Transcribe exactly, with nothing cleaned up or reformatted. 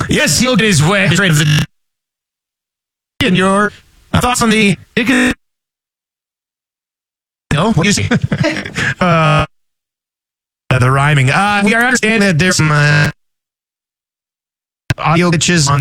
Yes, he'll get his way. And your thoughts on the... No? What do you say? uh, the rhyming. Uh, we are understanding that there's some uh, audio glitches on